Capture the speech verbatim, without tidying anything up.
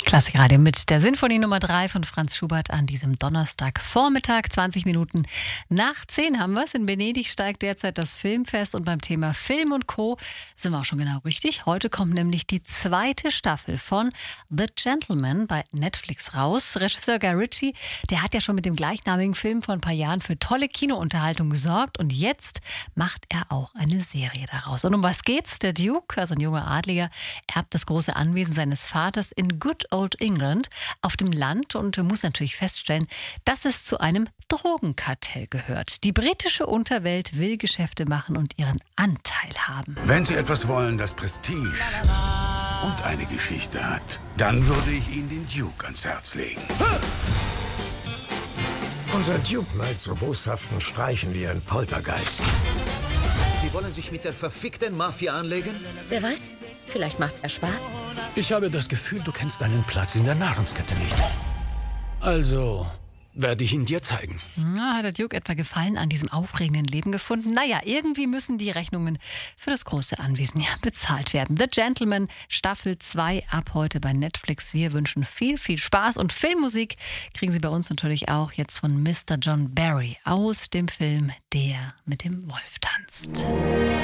Klassikradio mit der Sinfonie Nummer drei von Franz Schubert an diesem Donnerstagvormittag. zwanzig Minuten nach zehn haben wir es. In Venedig steigt derzeit das Filmfest und beim Thema Film und Co. sind wir auch schon genau richtig. Heute kommt nämlich die zweite Staffel von The Gentleman bei Netflix raus. Regisseur Guy Ritchie, der hat ja schon mit dem gleichnamigen Film vor ein paar Jahren für tolle Kinounterhaltung gesorgt und jetzt macht er auch eine Serie daraus. Und um was geht's? Der Duke, also ein junger Adliger, erbt das große Anwesen seines Vaters in Good Old England auf dem Land und muss natürlich feststellen, dass es zu einem Drogenkartell gehört. Die britische Unterwelt will Geschäfte machen und ihren Anteil haben. Wenn Sie etwas wollen, das Prestige und eine Geschichte hat, dann würde ich Ihnen den Duke ans Herz legen. Unser Duke malt so boshaften Streichen wie ein Poltergeist. Sie wollen sich mit der verfickten Mafia anlegen? Wer weiß, vielleicht macht's ja Spaß. Ich habe das Gefühl, du kennst deinen Platz in der Nahrungskette nicht. Also werde ich ihn dir zeigen. Na, hat der Duke etwa Gefallen an diesem aufregenden Leben gefunden? Naja, irgendwie müssen die Rechnungen für das große Anwesen ja bezahlt werden. The Gentleman, Staffel zwei ab heute bei Netflix. Wir wünschen viel, viel Spaß und Filmmusik kriegen Sie bei uns natürlich auch jetzt von Mister John Barry aus dem Film Der mit dem Wolf tanzt.